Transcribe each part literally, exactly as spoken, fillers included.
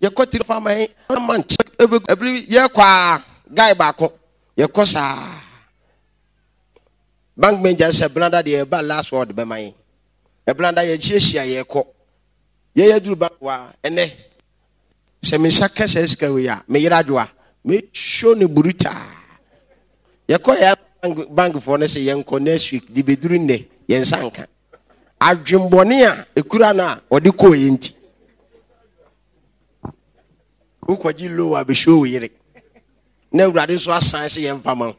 ye ko ti fa man man every ye kwa guy back ye ko sa bank manager say blanda de ba last word be man e blanda ye chiehia ye ko ye ye duru bank wa ene se me saka se ska we ya me yiradwa me show ne buruta ye ko ya bank for ne say ye nko next week di beduru ne ye nsanka adwembone a ekura na odi ko yenti ukwaji lo wa be show yire na urade so asan se ye mfama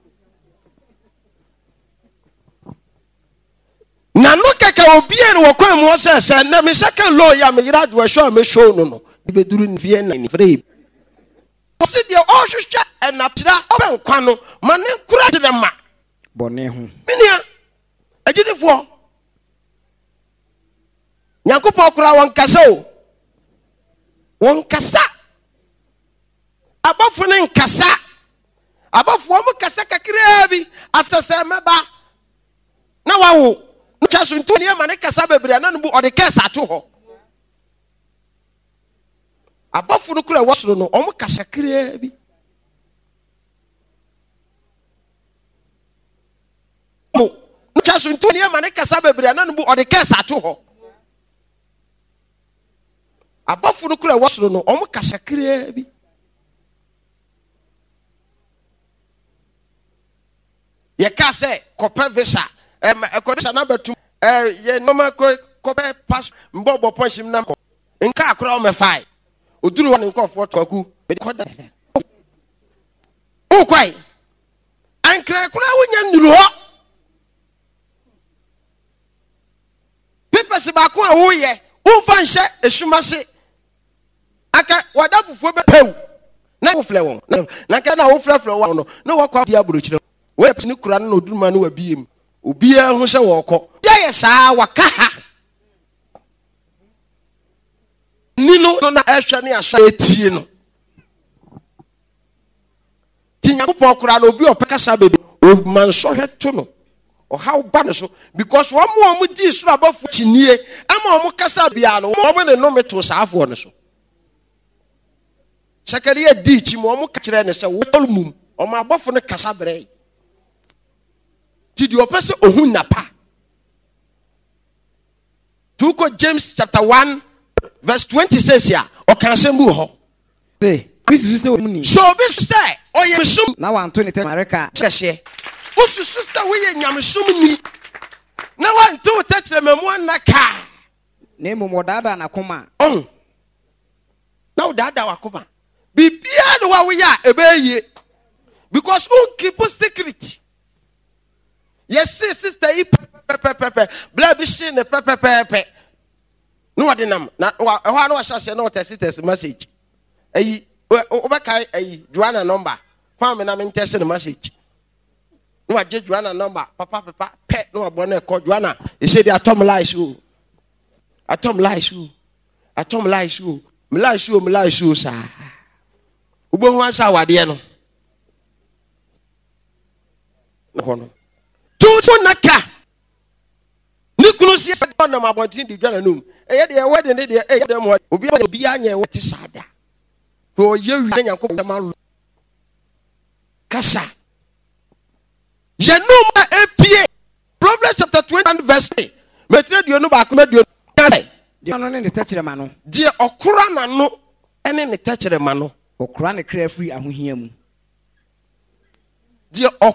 na no kaka obi en wo kwan mo se se na me second law ya me yira do show me show no no be duru ni vie na ni free o se de o hwehwe en na tira o ben kwa no ma ne kura de ma bone ho minia agidifo Nyankopon kura won kasa o won kasa abafo ne nkasa abafo mo kasa kakira bi after say meba na wawo no chaso ntoni e ma ne kasa bebre na no bu ode kasa to ho abafo no kura wasoro no o mo kasa kira bi mo no chaso ntoni e ma ne kasa bebre na no bu ode kasa to ho abafo no kura wasoro no o mo kasa kira bi ye ka say kopa visa em ekodisa na betum eh ye normal ko kopa pass mbobo ponshim na ko nka akora o me fai oduru won nka ofo twaku be koda o kwai ankra kura wonya nduru ho pepesi ba ko a wo ye wo fa nhye esumase aka wada fufuo be pew na wo fle won na ka na wo fle fle won no na wo kwa dia burochire we pese ni kura no oduruma no wabiem obi a hu se wo ko ya ye saa waka ha ni no na ehwe ne asa etie no tinya ko kura no obi opeka sa bebe o man so heto no o how bad so because wo mo mo di sura bafo chinie ama mo kasa bia no mo ne no meto saafo no so Sakaria di chi mo mo ka kire ne se wo mum o ma bafo ne kasa bre did you person ohun napa to go James chapter one verse twenty says here o kan sembu ho say Christ say muni so be say o ye sum na wan to ne te mareka kese o susu say we ye nyamsum ni na wan to tachre memu anaka na emu dada na koma on na dada wa koma bibia no wa we ya ebeye because un keep secret. Yes, sister, pepe, blood shin, pepe, pepe. No, I didn't. Now, I know I shall say no test message. A overkai a Joanna number. Farm and I'm interested in message. No, I just Joanna number. Papa, papa, pet, no, bonnet called Joanna. He said, the atom lies you. Atom lies you. Atom lies you. Melies you, melies you, sir. Ubo once our dear. No, no. Tutu naka nikunu sia na mabontin di dwana num eye de wede ne de eye dem obi obi anya wete sada to ye wi nyankopon ma kasa ye num apie Proverbs chapter twenty verse three metre dio no ba ko medio kasa de no ne tachere ma no de okura na no ene ne tachere ma no okura ne kra free ahohia mu de